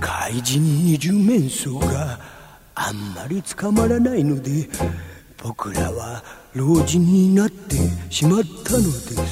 怪人二十面相があんまり捕まらないので、僕らは老人になってしまったのです。